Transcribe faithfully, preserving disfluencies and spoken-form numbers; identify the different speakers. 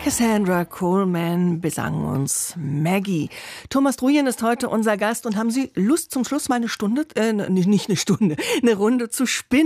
Speaker 1: Cassandra Coleman besang uns Maggie. Thomas Druyen ist heute unser Gast und haben Sie Lust zum Schluss mal eine Stunde, äh, nicht eine Stunde, eine Runde zu spinnen?